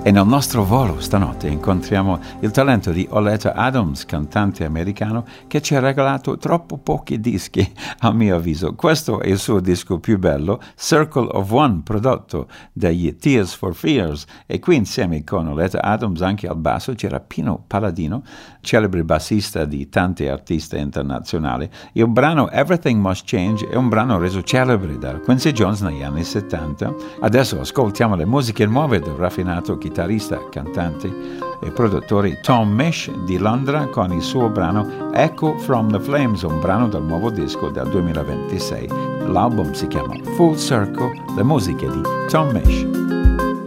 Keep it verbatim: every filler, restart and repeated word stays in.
E nel nostro volo stanotte incontriamo il talento di Oleta Adams, cantante americano che ci ha regalato troppo pochi dischi, a mio avviso. Questo è il suo disco più bello, Circle of One, prodotto dagli Tears for Fears. E qui insieme con Oleta Adams anche al basso c'era Pino Palladino, celebre bassista di tanti artisti internazionali. Il brano Everything Must Change è un brano reso celebre da Quincy Jones negli anni settanta. Adesso ascoltiamo le musiche nuove del raffinato chitarrista, cantante e produttore Tom Misch di Londra con il suo brano Echo from the Flames, un brano del nuovo disco del duemilaventisei. L'album si chiama Full Circle, le musiche di Tom Misch.